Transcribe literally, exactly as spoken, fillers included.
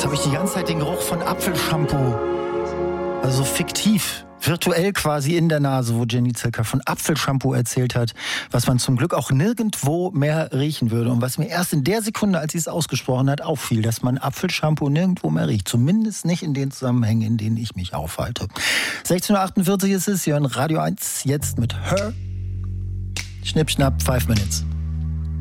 Jetzt habe ich die ganze Zeit den Geruch von Apfelshampoo. Also fiktiv, virtuell quasi in der Nase, wo Jenny Zilker von Apfelshampoo erzählt hat, was man zum Glück auch nirgendwo mehr riechen würde. Und was mir erst in der Sekunde, als sie es ausgesprochen hat, auffiel, dass man Apfelshampoo nirgendwo mehr riecht. Zumindest nicht in den Zusammenhängen, in denen ich mich aufhalte. sechzehn Uhr achtundvierzig ist es, hier in Radio eins, jetzt mit Her. Schnipp, schnapp, five minutes.